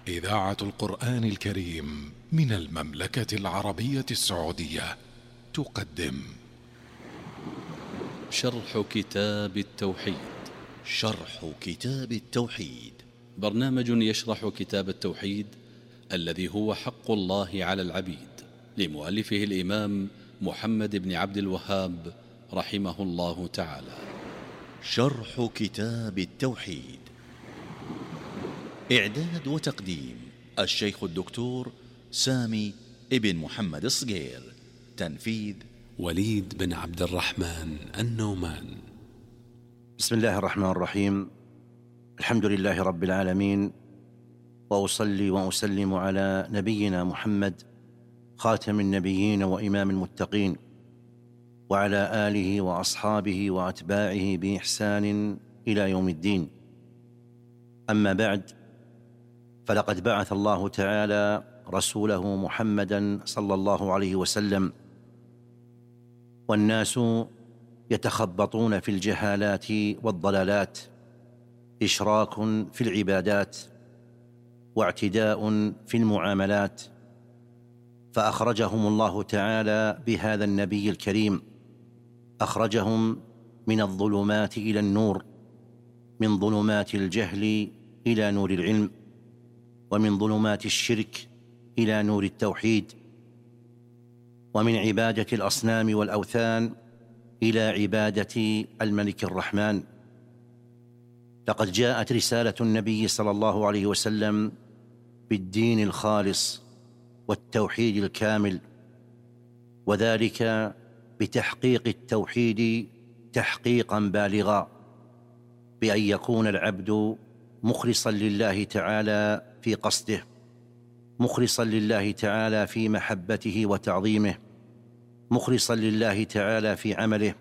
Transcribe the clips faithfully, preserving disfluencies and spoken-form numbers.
إذاعة القرآن الكريم من المملكة العربية السعودية تقدم شرح كتاب التوحيد. شرح كتاب التوحيد برنامج يشرح كتاب التوحيد الذي هو حق الله على العبيد، لمؤلفه الإمام محمد بن عبد الوهاب رحمه الله تعالى. شرح كتاب التوحيد، إعداد وتقديم الشيخ الدكتور سامي ابن محمد الصقير، تنفيذ وليد بن عبد الرحمن النومان. بسم الله الرحمن الرحيم. الحمد لله رب العالمين، وأصلي وأسلم على نبينا محمد خاتم النبيين وإمام المتقين، وعلى آله وأصحابه وأتباعه بإحسان إلى يوم الدين. أما بعد، فلقد بعث الله تعالى رسوله محمدا صلى الله عليه وسلم، والناس يتخبطون في الجهالات والضلالات، إشراك في العبادات واعتداء في المعاملات، فأخرجهم الله تعالى بهذا النبي الكريم، أخرجهم من الظلمات إلى النور، من ظلمات الجهل إلى نور العلم، ومن ظلمات الشرك إلى نور التوحيد، ومن عبادة الأصنام والأوثان إلى عبادة الملك الرحمن. لقد جاءت رسالة النبي صلى الله عليه وسلم بالدين الخالص والتوحيد الكامل، وذلك بتحقيق التوحيد تحقيقا بالغا، بأن يكون العبد مخلصا لله تعالى في قصده، مخلصا لله تعالى في محبته وتعظيمه، مخلصا لله تعالى في عمله،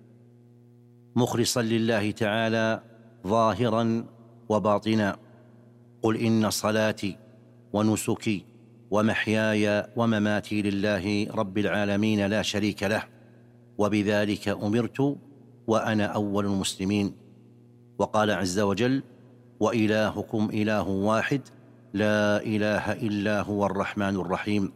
مخلصا لله تعالى ظاهرا وباطنا. قل إن صلاتي ونسكي ومحياي ومماتي لله رب العالمين لا شريك له، وبذلك أمرت وأنا أول المسلمين. وقال عز وجل: وإلهكم إله واحد لا إله إلا هو الرحمن الرحيم.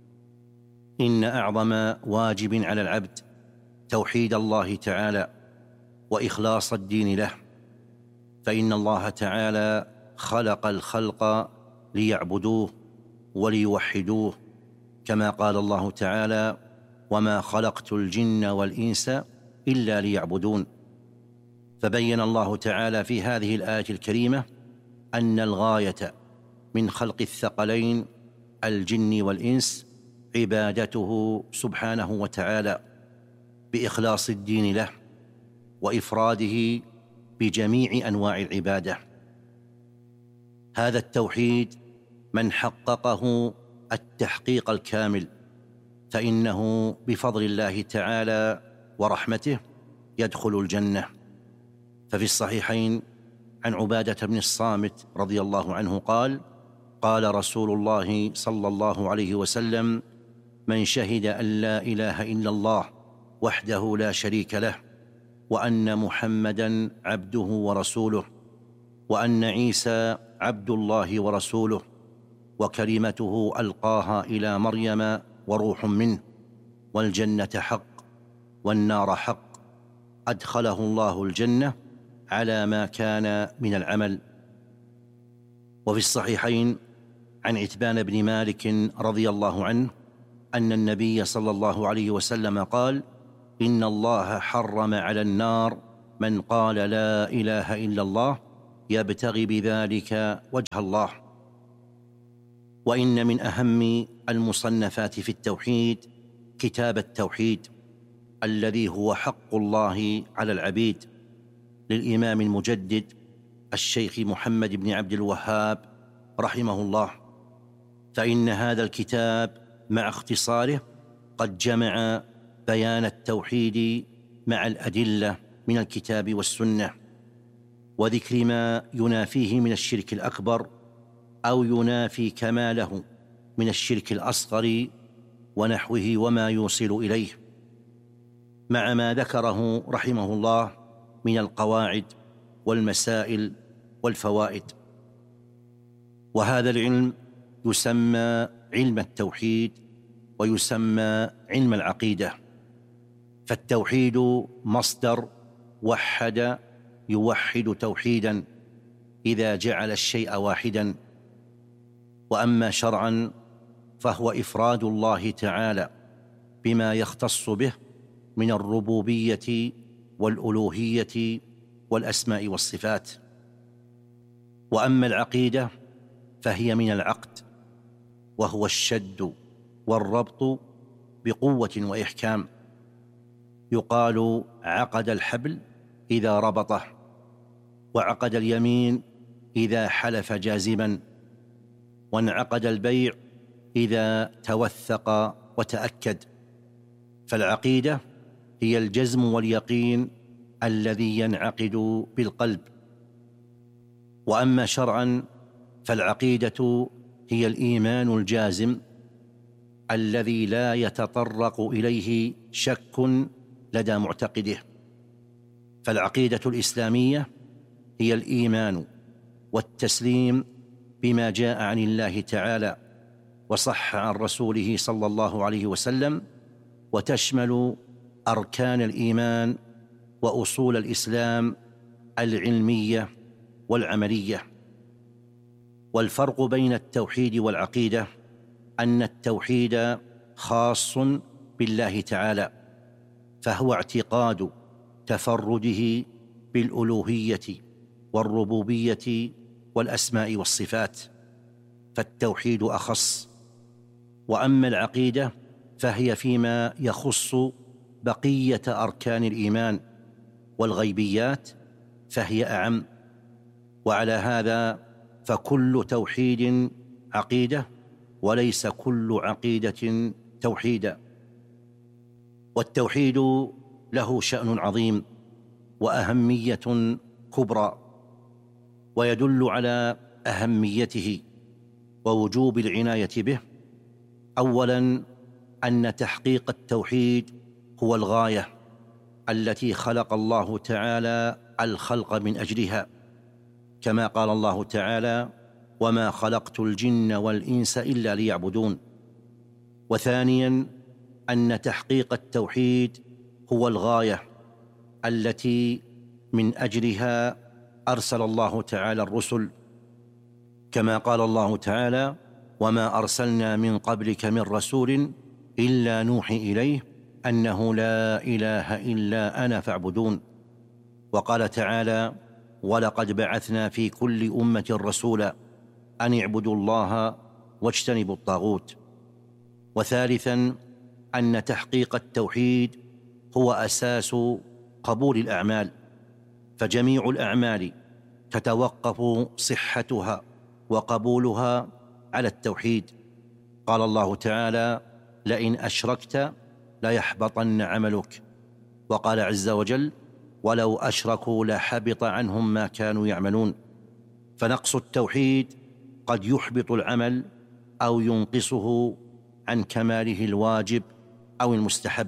إن أعظم واجب على العبد توحيد الله تعالى وإخلاص الدين له، فإن الله تعالى خلق الخلق ليعبدوه وليوحدوه، كما قال الله تعالى: وما خلقت الجن والإنس إلا ليعبدون. فبين الله تعالى في هذه الآية الكريمة أن الغاية من خلق الثقلين الجن والإنس عبادته سبحانه وتعالى بإخلاص الدين له وإفراده بجميع أنواع العبادة. هذا التوحيد من حققه التحقيق الكامل، فإنه بفضل الله تعالى ورحمته يدخل الجنة. ففي الصحيحين عن عبادة بن الصامت رضي الله عنه قال: قال رسول الله صلى الله عليه وسلم: من شهد أن لا إله إلا الله وحده لا شريك له، وأن محمدا عبده ورسوله، وأن عيسى عبد الله ورسوله، وكلمته ألقاها إلى مريم وروح منه، والجنة حق والنار حق، أدخله الله الجنة على ما كان من العمل. وفي الصحيحين عن عتبان بن مالك رضي الله عنه أن النبي صلى الله عليه وسلم قال: إن الله حرم على النار من قال لا إله إلا الله يبتغي بذلك وجه الله. وإن من أهم المصنفات في التوحيد كتاب التوحيد الذي هو حق الله على العبيد، للإمام المجدد الشيخ محمد بن عبد الوهاب رحمه الله. فإن هذا الكتاب مع اختصاره قد جمع بيان التوحيد مع الأدلة من الكتاب والسنة، وذكر ما ينافيه من الشرك الأكبر أو ينافي كماله من الشرك الأصغر ونحوه وما يوصل إليه، مع ما ذكره رحمه الله من القواعد والمسائل والفوائد. وهذا العلم يسمى علم التوحيد ويسمى علم العقيدة. فالتوحيد مصدر وحد يوحد توحيدا إذا جعل الشيء واحدا. وأما شرعا فهو إفراد الله تعالى بما يختص به من الربوبية والألوهية والأسماء والصفات. وأما العقيدة فهي من العقد، وهو الشد والربط بقوة وإحكام. يقال عقد الحبل إذا ربطه، وعقد اليمين إذا حلف جازما، وانعقد البيع إذا توثق وتأكد. فالعقيدة هي الجزم واليقين الذي ينعقد بالقلب. وأما شرعا فالعقيدة هي الإيمان الجازم الذي لا يتطرق إليه شك لدى معتقده. فالعقيدة الإسلامية هي الإيمان والتسليم بما جاء عن الله تعالى وصح عن رسوله صلى الله عليه وسلم، وتشمل أركان الإيمان وأصول الإسلام العلمية والعملية. والفرق بين التوحيد والعقيدة أن التوحيد خاص بالله تعالى، فهو اعتقاد تفرده بالألوهية والربوبية والأسماء والصفات، فالتوحيد أخص. وأما العقيدة فهي فيما يخص بقية أركان الإيمان والغيبيات، فهي أعم. وعلى هذا فكل توحيد عقيدة، وليس كل عقيدة توحيدا. والتوحيد له شأن عظيم وأهمية كبرى، ويدل على أهميته ووجوب العناية به أولاً أن تحقيق التوحيد هو الغاية التي خلق الله تعالى الخلق من أجلها، كما قال الله تعالى: وما خلقت الجن والإنس إلا ليعبدون. وثانياً أن تحقيق التوحيد هو الغاية التي من أجلها أرسل الله تعالى الرسل، كما قال الله تعالى: وما أرسلنا من قبلك من رسول إلا نوحي إليه أنه لا إله إلا أنا فاعبدون. وقال تعالى: ولقد بعثنا في كل أمة رسولا أن اعبدوا الله واجتنبوا الطاغوت. وثالثا أن تحقيق التوحيد هو أساس قبول الأعمال، فجميع الأعمال تتوقف صحتها وقبولها على التوحيد. قال الله تعالى: لئن أشركت ليحبطن عملك. وقال عز وجل: ولو أشركوا لحبط عنهم ما كانوا يعملون. فنقص التوحيد قد يحبط العمل أو ينقصه عن كماله الواجب أو المستحب.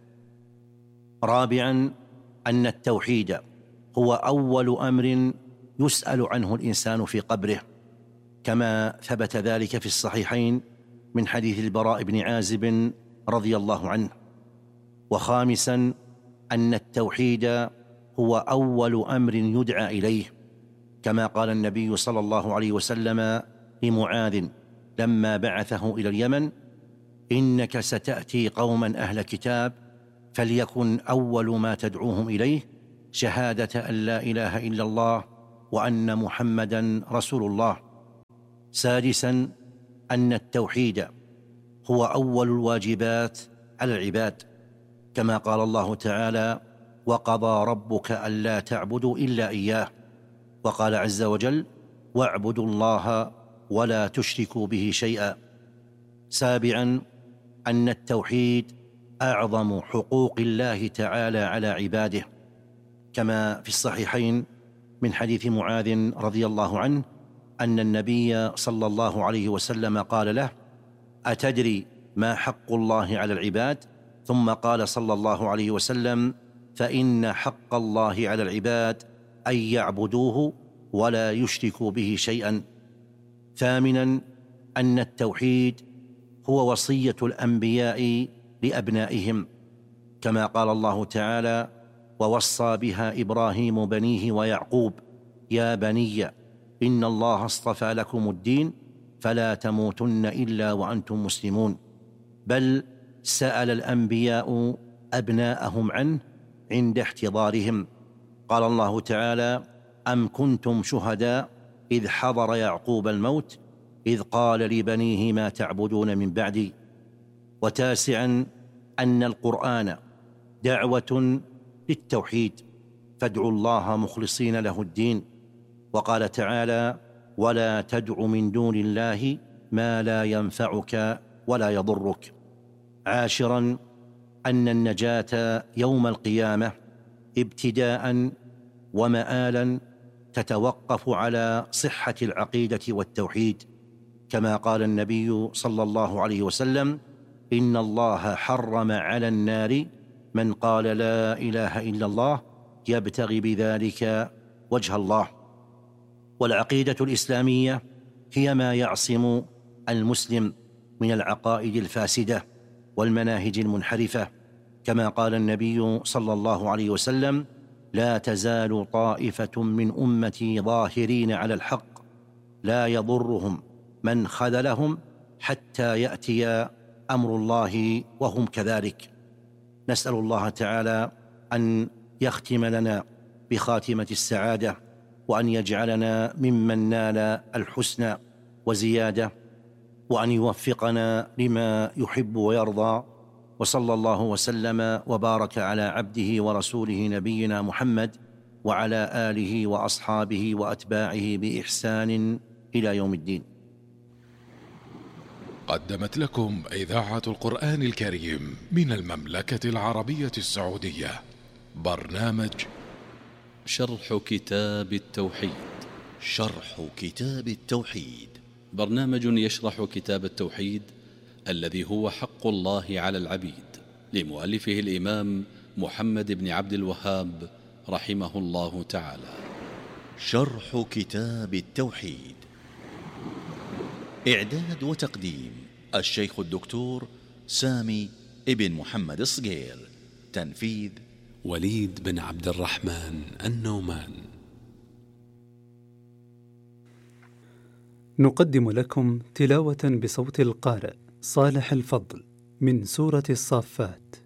رابعاً أن التوحيد هو أول أمر يسأل عنه الإنسان في قبره، كما ثبت ذلك في الصحيحين من حديث البراء بن عازب رضي الله عنه. وخامساً أن التوحيد هو أول أمر يدعى إليه، كما قال النبي صلى الله عليه وسلم لمعاذ لما بعثه إلى اليمن: إنك ستأتي قوما أهل كتاب فليكن أول ما تدعوهم إليه شهادة أن لا إله إلا الله وأن محمدا رسول الله. سادساً أن التوحيد هو أول الواجبات على العباد، كما قال الله تعالى: وقضى ربك ألا تعبدوا إلا إياه. وقال عز وجل: واعبدوا الله ولا تشركوا به شيئا. سابعاً أن التوحيد أعظم حقوق الله تعالى على عباده، كما في الصحيحين من حديث معاذ رضي الله عنه أن النبي صلى الله عليه وسلم قال له: أتدري ما حق الله على العباد؟ ثم قال صلى الله عليه وسلم: فإن حق الله على العباد أن يعبدوه ولا يشركوا به شيئا. ثامناً أن التوحيد هو وصية الأنبياء لأبنائهم، كما قال الله تعالى: ووصى بها إبراهيم بنيه ويعقوب يا بني إن الله اصطفى لكم الدين فلا تموتن إلا وأنتم مسلمون. بل سأل الأنبياء أبناءهم عنه عند احتضارهم. قال الله تعالى: أم كنتم شهداء إذ حضر يعقوب الموت إذ قال لبنيه ما تعبدون من بعدي. وتاسعاً أن القرآن دعوة للتوحيد، فادعوا الله مخلصين له الدين. وقال تعالى: ولا تدع من دون الله ما لا ينفعك ولا يضرك. عاشراً أن النجاة يوم القيامة ابتداءً ومآلاً تتوقف على صحة العقيدة والتوحيد، كما قال النبي صلى الله عليه وسلم: إن الله حرم على النار من قال لا إله إلا الله يبتغي بذلك وجه الله. والعقيدة الإسلامية هي ما يعصم المسلم من العقائد الفاسدة والمناهج المنحرفة، كما قال النبي صلى الله عليه وسلم: لا تزال طائفة من أمتي ظاهرين على الحق لا يضرهم من خذلهم حتى يأتي أمر الله وهم كذلك. نسأل الله تعالى أن يختم لنا بخاتمة السعادة، وأن يجعلنا ممن نال الحسنى وزيادة، وأن يوفقنا لما يحب ويرضى. وصلى الله وسلم وبارك على عبده ورسوله نبينا محمد وعلى آله وأصحابه وأتباعه بإحسان إلى يوم الدين. قدمت لكم إذاعة القرآن الكريم من المملكة العربية السعودية برنامج شرح كتاب التوحيد. شرح كتاب التوحيد برنامج يشرح كتاب التوحيد الذي هو حق الله على العبيد، لمؤلفه الإمام محمد بن عبد الوهاب رحمه الله تعالى. شرح كتاب التوحيد. إعداد وتقديم الشيخ الدكتور سامي ابن محمد الصقير. تنفيذ وليد بن عبد الرحمن النومان. نقدم لكم تلاوة بصوت القارئ صالح الفضل من سورة الصافات.